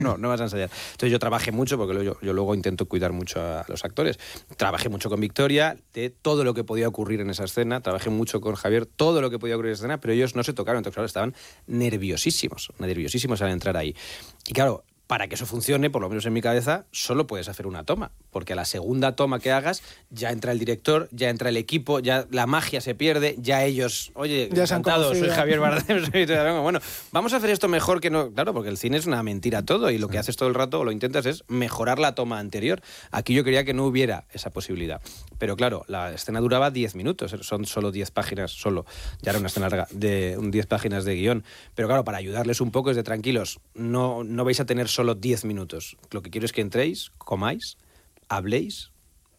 no vas a ensayar. Entonces yo trabajé mucho, porque yo luego intento cuidar mucho a los actores. Trabajé mucho con Victoria, de todo lo que podía ocurrir en esa escena. Trabajé mucho con Javier, todo lo que podía ocurrir en esa escena, pero ellos no se tocaron. Entonces, claro, estaban nerviosísimos al entrar ahí. Y claro, para que eso funcione, por lo menos en mi cabeza, solo puedes hacer una toma, porque a la segunda toma que hagas ya entra el director, ya entra el equipo, ya la magia se pierde, ya ellos, oye, ya encantado, soy Javier Bardem, bueno, vamos a hacer esto mejor que no... Claro, porque el cine es una mentira todo y lo que haces todo el rato o lo intentas es mejorar la toma anterior. Aquí yo quería que no hubiera esa posibilidad. Pero claro, la escena duraba 10 minutos, son solo 10 páginas, ya era una escena larga, de 10 páginas de guión. Pero claro, para ayudarles un poco es de tranquilos, no vais a tener solo 10 minutos. Lo que quiero es que entréis, comáis, habléis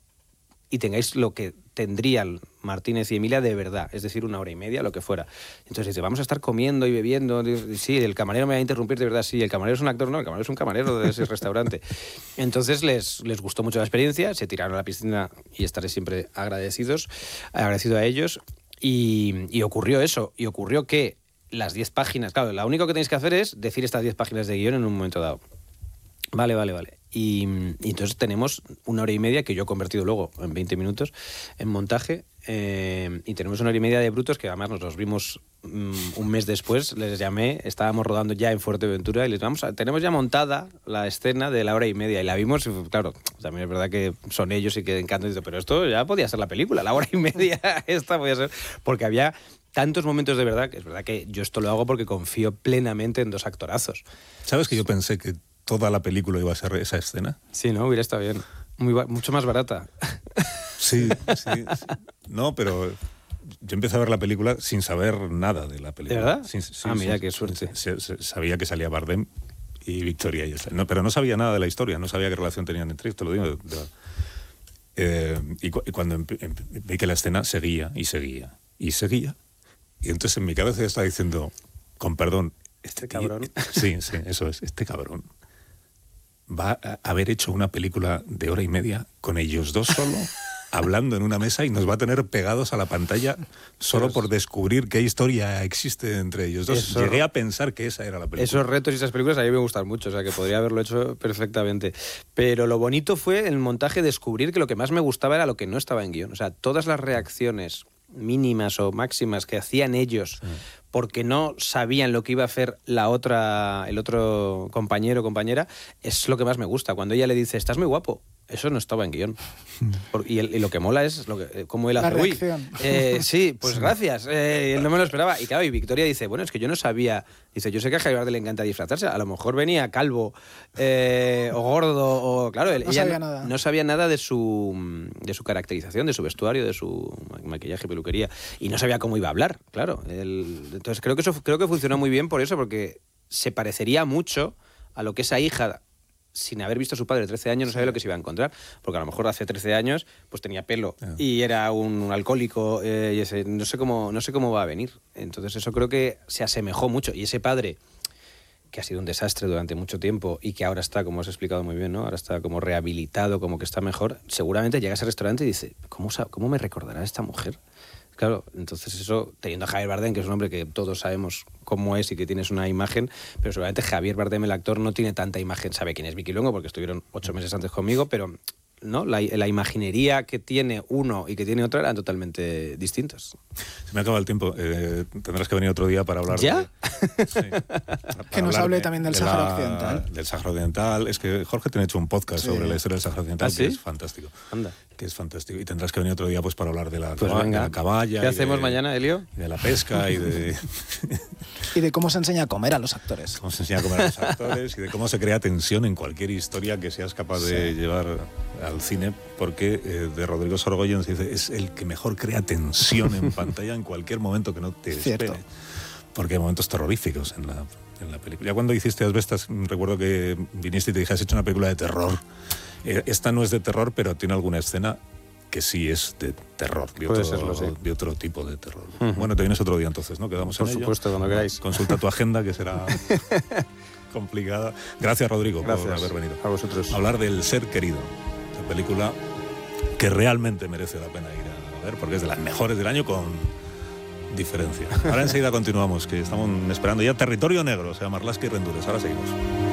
y tengáis lo que tendrían Martínez y Emilia de verdad, es decir, 1 hora y media, lo que fuera. Entonces dice, vamos a estar comiendo y bebiendo, sí, el camarero me va a interrumpir, de verdad, sí, el camarero es un actor, no, el camarero es un camarero de ese restaurante. Entonces les gustó mucho la experiencia, se tiraron a la piscina y estaré siempre agradecido a ellos y ocurrió eso, y ocurrió que las 10 páginas, claro, lo único que tenéis que hacer es decir estas 10 páginas de guión en un momento dado. Vale. Y entonces tenemos 1 hora y media, que yo he convertido luego en 20 minutos, en montaje, y tenemos 1 hora y media de brutos, que además nos los vimos un mes después, les llamé, estábamos rodando ya en Fuerteventura, y les tenemos ya montada la escena de la 1 hora y media, y la vimos, y claro, también es verdad que son ellos y que encantan, pero esto ya podía ser la película, la 1 hora y media, esta podía ser, porque había tantos momentos de verdad, que es verdad que yo esto lo hago porque confío plenamente en 2 actorazos. ¿Sabes que yo pensé que toda la película iba a ser esa escena? Sí, ¿no? Hubiera estado bien. Mucho más barata. Sí. No, pero yo empecé a ver la película sin saber nada de la película. ¿De verdad? Sí, mira, qué suerte. Sabía que salía Bardem y Victoria. No, pero no sabía nada de la historia, no sabía qué relación tenían entre ellos, te lo digo. Y cuando vi que la escena seguía. Y entonces en mi cabeza ya estaba diciendo, con perdón, este cabrón. Sí, eso es, este cabrón va a haber hecho una película de 1 hora y media con ellos 2 solo, hablando en una mesa, y nos va a tener pegados a la pantalla solo por descubrir qué historia existe entre ellos 2. Llegué a pensar que esa era la película. Esos retos y esas películas a mí me gustan mucho, o sea, que podría haberlo hecho perfectamente. Pero lo bonito fue en el montaje descubrir que lo que más me gustaba era lo que no estaba en guión. O sea, todas las reacciones mínimas o máximas que hacían ellos, porque no sabían lo que iba a hacer el otro compañero o compañera, es lo que más me gusta. Cuando ella le dice, estás muy guapo, eso no estaba en guión. Y lo que mola es cómo él hace. La reacción. Sí, pues gracias. No me lo esperaba. Y claro, y Victoria dice, bueno, es que yo no sabía. Dice, yo sé que a Javier Bardem le encanta disfrazarse. A lo mejor venía calvo o gordo. O, claro, no sabía nada de su caracterización, de su vestuario, de su maquillaje, peluquería. Y no sabía cómo iba a hablar, claro. Entonces creo que funcionó muy bien por eso, porque se parecería mucho a lo que esa hija, sin haber visto a su padre de 13 años, no sabía lo que se iba a encontrar, porque a lo mejor hace 13 años pues tenía pelo y era un alcohólico, no sé cómo va a venir. Entonces eso creo que se asemejó mucho, y ese padre, que ha sido un desastre durante mucho tiempo y que ahora está, como has explicado muy bien, ¿no? Ahora está como rehabilitado, como que está mejor, seguramente llega a ese restaurante y dice, ¿cómo me recordará esta mujer? Claro, entonces eso, teniendo a Javier Bardem, que es un hombre que todos sabemos cómo es y que tienes una imagen, pero seguramente Javier Bardem, el actor, no tiene tanta imagen. Sabe quién es Vicky Luengo porque estuvieron 8 meses antes conmigo, pero ¿no? La imaginería que tiene uno y que tiene otro eran totalmente distintos. Se me acaba el tiempo. Tendrás que venir otro día para hablar ¿Ya? Que nos hable también del Sáhara Occidental. Del Sáhara Occidental. Es que Jorge tiene hecho un podcast sobre la historia del Sáhara Occidental, que es fantástico. Anda. Que es fantástico. Y tendrás que venir otro día pues para hablar de la caballa. ¿Qué hacemos mañana, Elio? De la pesca y de... Y de cómo se enseña a comer a los actores. Cómo se enseña a comer a los actores y de cómo se crea tensión en cualquier historia que seas capaz de llevar al cine, porque de Rodrigo Sorogoyen se dice, es el que mejor crea tensión en pantalla en cualquier momento que no te espere. Porque hay momentos terroríficos en la película. Ya cuando hiciste Asbestas, recuerdo que viniste y te dije, has hecho una película de terror. Esta no es de terror, pero tiene alguna escena que sí es de terror, de otro tipo de terror. Bueno, te vienes otro día entonces, ¿no? Quedamos en ello. Por supuesto, cuando queráis. Consulta tu agenda, que será complicada. Gracias, Rodrigo, por haber venido. A vosotros. Hablar del Ser Querido, esa película que realmente merece la pena ir a ver, porque es de las mejores del año con diferencia. Ahora enseguida continuamos, que estamos esperando ya Territorio Negro, o sea, Marlaska y Rendures. Ahora seguimos.